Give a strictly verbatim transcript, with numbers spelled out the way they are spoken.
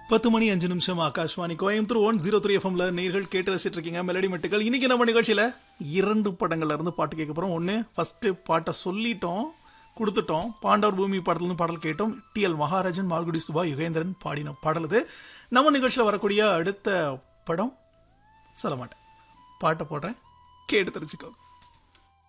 பத்து மணி அஞ்சு நிமிஷம் Akashvani Coimbatore one zero three எஃப்எம்ல நேர்கள் கேட்டு ரசிச்சிட்டு இருக்கீங்க மெலடி மெட்டுகள். இன்னைக்கு நம்ம நிகழ்ச்சியில இரண்டு படங்கள்ல இருந்து பாட்டு கேட்க போறோம். ஒன்னு ஃபர்ஸ்ட் பாட்டை சொல்லிட்டோம் கொடுத்துட்டோம், பாண்டவர் பூமி படத்துல இருந்து பாடல் கேட்டோம். டி எல் மகாராஜன், மால்குடி சுபா, யுகேந்திரன் பாடின பாடல் இது. நம்ம நிகழ்ச்சியில வரக்கூடிய அடுத்த படம் சொல்ல மாட்டேன், பாட்டை போடுறேன், கேட்டு தெரிஞ்சுக்கோ.